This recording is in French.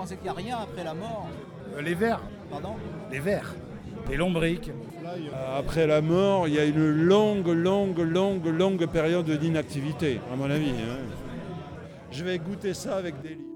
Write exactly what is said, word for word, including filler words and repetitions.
pensez qu'il n'y a rien après la mort? Euh, les vers. Pardon? Les vers. Les lombriques. Euh, Après la mort, il y a une longue, longue, longue, longue période d'inactivité, à mon avis. hein. Je vais goûter ça avec délice.